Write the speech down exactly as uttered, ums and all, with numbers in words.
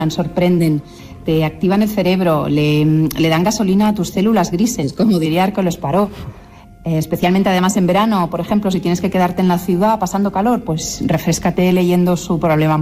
sorprenden, te activan el cerebro, le, le dan gasolina a tus células grises, como diría Hércules Poirot. Eh, especialmente además en verano, por ejemplo, si tienes que quedarte en la ciudad pasando calor, pues refréscate leyendo Su problema